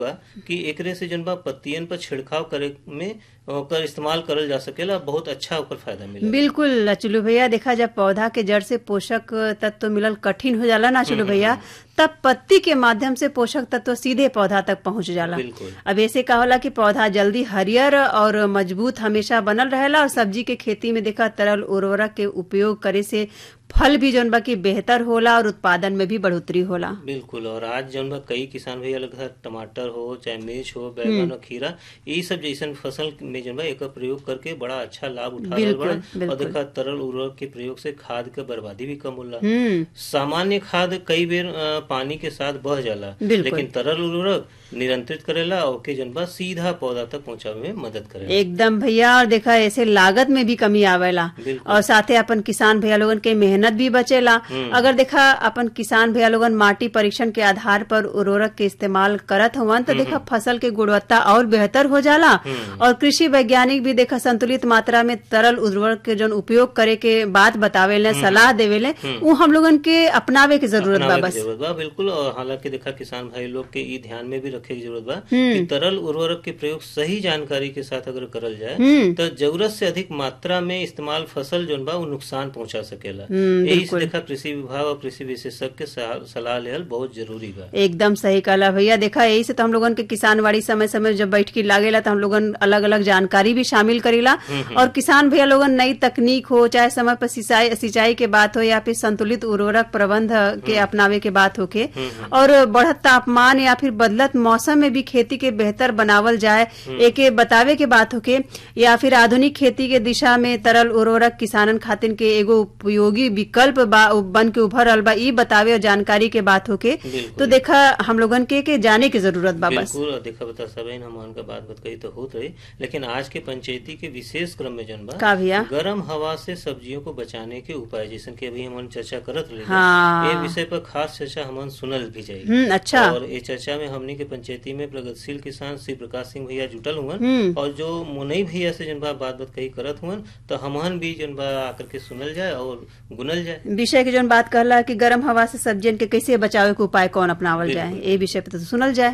बा कि एकरे से जन बा पत्तियन पर छिड़काव करे में ओकर इस्तेमाल करल जा सकेला, बहुत अच्छा ओकर फायदा मिलेला। बिल्कुल अचलू भैया, देखा जब पौधा के जड़ से पोषक तत्व मिलल कठिन हो जाला ना अचलू भैया, तब पत्ती के माध्यम से पोषक तत्व सीधे पौधा तक पहुंच जाला। बिल्कुल। अब ऐसे का होला कि पौधा जल्दी हरियर और मजबूत हमेशा बनल रहेला। और सब्जी के खेती में देखा तरल उर्वरक के उपयोग करे से फल भी जौन बा की बेहतर होला और उत्पादन में भी बढ़ोतरी होला। बिल्कुल। और आज जौन बा कई किसान भैया लोग टमाटर हो चाहे मिर्च हो, बैगन और खीरा, यही सब जैसन फसल में जौन बा एकर प्रयोग करके बड़ा अच्छा लाभ उठा रहल बा। और देखा तरल उर्वरक के प्रयोग से खाद के बर्बादी भी कम होला। सामान्य खाद कई बेर पानी के साथ बह जाला, लेकिन तरल उर्वरक नियंत्रित करेला और के जौन बा सीधा पौधा तक पहुंचावे में मदद करेला। एकदम भैया। और देखा ऐसे लागत में भी कमी आवेला और साथे अपन किसान भैया लोगन के मेहनत भी बचेला। अगर देखा अपन किसान भैया लोगन माटी परीक्षण के आधार पर उर्वरक के इस्तेमाल करत हवन तो देखा फसल के गुणवत्ता और बेहतर हो जाला। और कृषि वैज्ञानिक भी देखा संतुलित मात्रा में तरल उर्वरक के जौन उपयोग करे के बात बतावेले, सलाह देवेले, वो हम लोगन के अपनावे की जरूरत बा बस। बिल्कुल। और हालांकि देखा किसान भाई लोग के ई ध्यान में भी रखे की जरूरत बा कि तरल उर्वरक के प्रयोग सही जानकारी के साथ अगर करल जाए तो जरूरत से अधिक मात्रा में इस्तेमाल फसल जौन बा नुकसान पहुंचा सकेला। यही से देखा कृषि विभाग और कृषि विशेषज्ञ के सलाह लेहल बहुत जरूरी बा। एकदम सही कहला भैया। देखा यही से तो हम लोगन के किसानवाड़ी समय समय जब बैठकी लागेला तो हम लोगन अलग अलग जानकारी भी शामिल करेला। और किसान भैया लोगन नई तकनीक हो चाहे समय पर सिंचाई के बात हो या फिर संतुलित उर्वरक प्रबंध के अपनावे के बात होके और बढ़त तापमान या फिर बदलत मौसम में भी खेती के बेहतर बनावल जाए एके बतावे के बात होके या फिर आधुनिक खेती के दिशा में तरल उर्वरक किसानन खातिर के एगो उपयोगी विकल्प बन के उभर रहल बा, ई बतावे और जानकारी के बात होके तो देखा हम लोगन के जाने की जरूरत बा बस। बिल्कुल। देखा बता सब हम का बात कही तो होत रही, लेकिन आज के पंचायती के विशेष क्रम में जन बा का भैया गर्म हवा से सब्जियों को बचाने के उपाय जैसे कि अभी हम चर्चा करत रहे, हाँ। ये विषय पर खास चर्चा हम सुनल भी जाएगी। अच्छा। और ये चर्चा में हमनी के पंचायती में प्रगतिशील किसान श्री प्रकाश सिंह भैया जुटल हुआ और जो मुनई भैया से जन बा बात कही करत हुआ, तो हमहन भी जन बा आकर के सुनल जाए और गुनल जाए। विषय की जन बात कहला कि गर्म हवा से सब्जियन के कैसे बचावे के उपाय कौन अपनावल जाए, ये विषय पे तो सुनल जाए।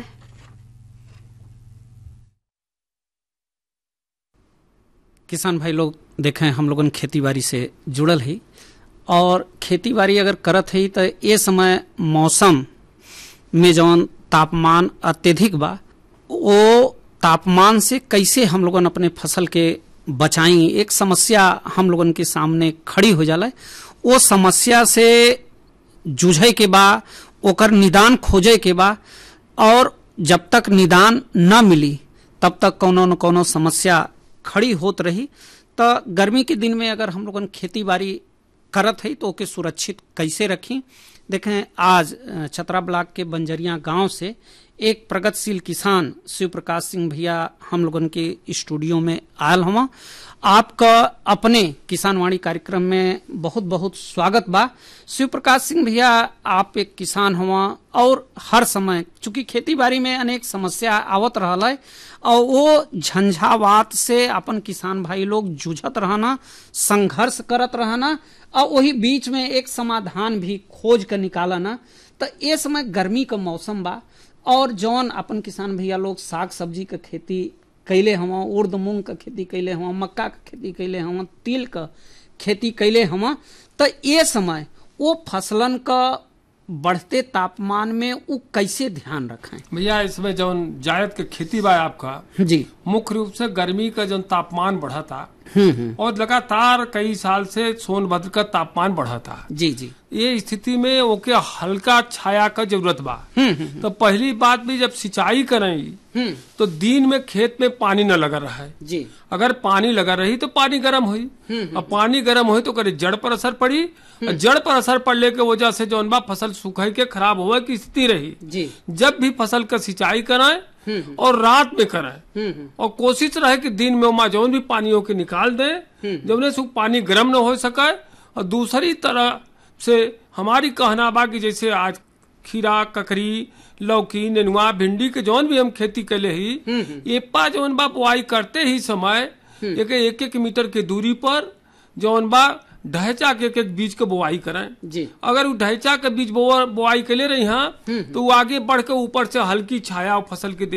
किसान भाई लोग देखें हम लोगन खेती बाड़ी से जुड़ल है और खेती बाड़ी अगर करत है तो ये समय मौसम में जौन तापमान अत्यधिक बा वो तापमान से कैसे हम लोगन अपने फसल के बचाई, एक समस्या हम लोगन के सामने खड़ी हो जाला। वो समस्या से जूझे के बा, ओकर निदान खोजे के बा और जब तक निदान न मिली तब तक कोनो न कोनो समस्या खड़ी होत रही। तो गर्मी के दिन में अगर हम लोगन खेती बाड़ी करत है तो ओके सुरक्षित कैसे रखी। देखें आज छतरा ब्लॉक के बंजरिया गांव से एक प्रगतिशील किसान शिव प्रकाश सिंह भैया हम लोगन के स्टूडियो में आयल हुआ। आपका अपने किसानवाणी कार्यक्रम में बहुत बहुत स्वागत बा। शिव प्रकाश सिंह भैया आप एक किसान हुआ और हर समय चूंकि खेती बाड़ी में अनेक समस्या आवत रहल है और वो झंझावात से अपन किसान भाई लोग जूझत रहना, संघर्ष करत रहना और वही बीच में एक समाधान भी खोज कर निकालना। तो ये समय गर्मी का मौसम बा और जौन अपन किसान भैया लोग साग सब्जी का खेती कैले हवा, उर्द मूंग का खेती कैले हवा, मक्का का खेती कैले हवा, तिल का खेती कैले हवा। तो ये समय वो फसलन का बढ़ते तापमान में वो कैसे ध्यान रखें भैया? इसमें जौन जायद के खेती बा आपका जी मुख्य रूप से गर्मी का जौन तापमान बढ़ा था और लगातार कई साल से सोनभद्र का तापमान बढ़ा था। जी जी। ये स्थिति में ओके हल्का छाया का जरूरत बा। तो पहली बात भी जब सिंचाई करें तो दिन में खेत में पानी न लगा रहा है जी। अगर पानी लगा रही तो पानी गर्म हुई और पानी गर्म हुई तो करे जड़ पर असर पड़ी और जड़ पर असर पड़ने के वजह से जौन बा फसल सूखे के खराब होने की स्थिति रही जी। जब भी फसल का सिंचाई कराएं और रात में कराएं और कोशिश रहे कि दिन में वहाँ जौन भी पानियों के निकाल दें जौन से पानी गर्म न हो सके। और दूसरी तरह से हमारी कहना बा कि जैसे आज खीरा, ककड़ी, लौकी, नेनुआ, भिंडी के जौन भी हम खेती कैले ही एप्पा जौन बा बुआई करते ही समय एक एक मीटर के दूरी पर जौन बा ढैचा के एक बीज के बुआई करें जी। अगर वो ढैचा के बीज बुआई के ले रही हैं तो वो आगे बढ़ के ऊपर से हल्की छाया फसल के